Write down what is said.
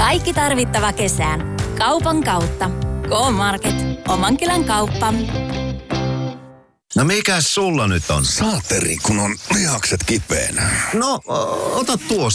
Kaikki tarvittava kesään. Kaupan kautta. K-Market. Oman kylän kauppa. No mikäs sulla nyt on? Saatteri, kun on lihakset kipeänä. No, ota tuosta